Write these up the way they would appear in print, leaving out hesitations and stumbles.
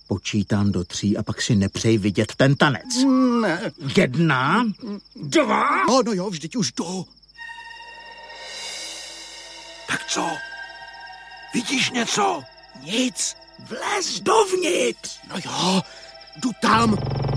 Počítám do 3 a pak si nepřej vidět ten tanec. Ne. 1, 2. No jo, vždyť už jdu. Tak co? Vidíš něco? Nic. Vlez dovnitř. No jo, jdu tam.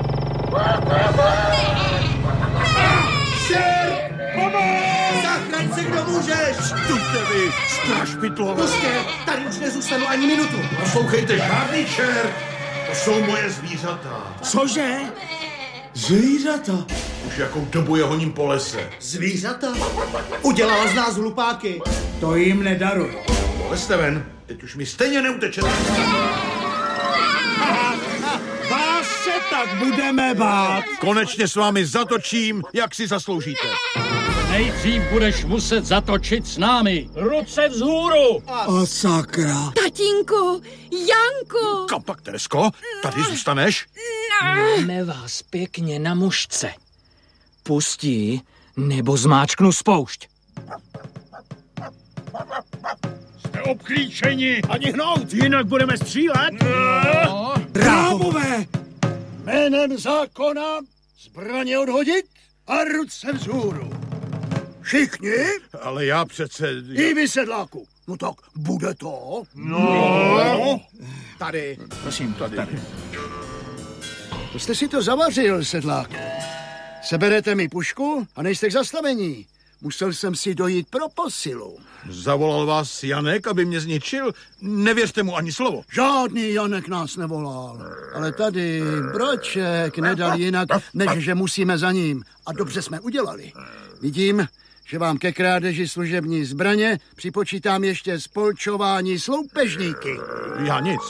Zachraň se, kdo můžeš! Stůjte vy, strašpytlové! Prostě, tady už nezůstanu ani minutu. Poslouchejte, žádný čert! To jsou moje zvířata. Cože? Zvířata? Už jakou dobu je honím po lese. Zvířata? Udělala z nás hlupáky. To jim nedaruju. Lezte ven, teď už mi stejně neutečete. Vás se tak budeme bát. Konečně s vámi zatočím, jak si zasloužíte. Nejdřív budeš muset zatočit s námi. Ruce vzhůru! O sakra. Tatínku, Janku! Kam pak, Teresko? Tady zůstaneš? Máme vás pěkně na mušce. Pustí, nebo zmáčknu spoušť. Jste obklíčeni! Ani hnout, jinak budeme střílet. No. Drábové! Jménem zákona zbraně odhodit a ruce vzhůru. Všichni? Ale já přece... I vy, sedláku. No tak bude to? No. Tady. Prosím, tady. To jste si to zavařil, sedlák. Seberete mi pušku a nejste k zastavení. Musel jsem si dojít pro posilu. Zavolal vás Janek, aby mě zničil? Nevěřte mu ani slovo. Žádný Janek nás nevolal. Ale tady Broček nedal jinak, než že musíme za ním. A dobře jsme udělali. Vidím, že vám ke krádeži služební zbraně připočítám ještě spolčování s loupežníky. Já nic,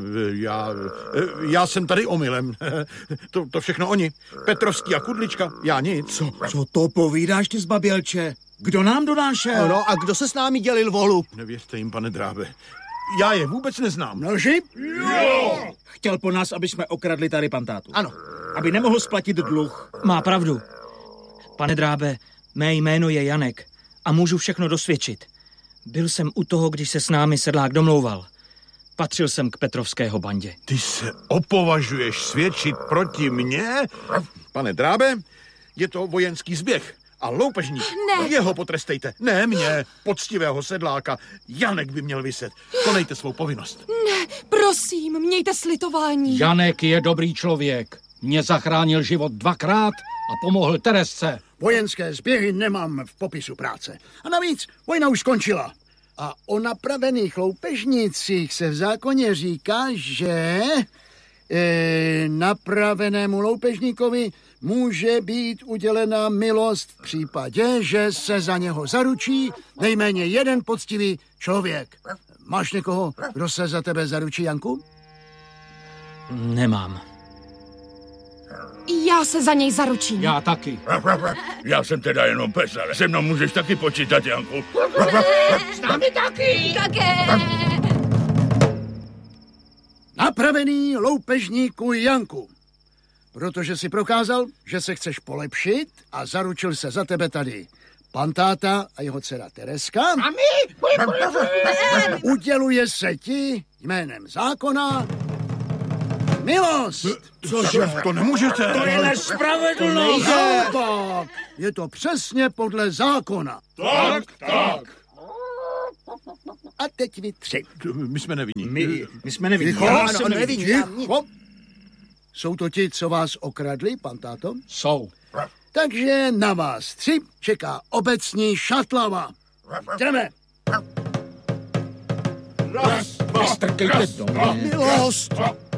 já jsem tady omylem. To všechno oni. Petrovský a Kudlička, já nic. Co to povídáš ty zbabělče? Kdo nám donášel? No a kdo se s námi dělil volu? Nevěřte jim, pane Drábe. Já je vůbec neznám. Noži? Jo! Chtěl po nás, aby jsme okradli tady pantátu. Ano. Aby nemohl splatit dluh. Má pravdu. Pane Drábe, mé jméno je Janek a můžu všechno dosvědčit. Byl jsem u toho, když se s námi sedlák domlouval. Patřil jsem k Petrovského bandě. Ty se opovažuješ svědčit proti mně? Pane Drábe, je to vojenský zběh. A loupežník, jeho potrestejte. Ne mě, poctivého sedláka. Janek by měl viset. Konejte svou povinnost. Ne, prosím, mějte slitování. Janek je dobrý člověk. Mě zachránil život 2krát a pomohl Teresce. Vojenské zběhy nemám v popisu práce. A navíc, vojna už skončila. A o napravených loupežnících se v zákoně říká, že napravenému loupežníkovi může být udělena milost v případě, že se za něho zaručí nejméně jeden poctivý člověk. Máš někoho, kdo se za tebe zaručí, Janku? Nemám. Já se za něj zaručím. Já taky. Já jsem teda jenom pes, ale se mnou můžeš taky počítat, Janku. S námi taky. Také. Napravený loupežníku Janku. Protože si prokázal, že se chceš polepšit a zaručil se za tebe tady pantáta a jeho dcera Tereska. A my? Uděluje se ti jménem zákona milost. Cože? To nemůžete. To je nespravedlnost. Tak, je to přesně podle zákona. Tak. A teď vy 3. My jsme nevinní. My jsme nevinní. Já jsem jsem nevinný. nevinný. Jsou to ti, co vás okradli, pantáto? Jsou. Takže na vás 3 čeká obecní šatlava. Jdeme. Strkejte to. Milost.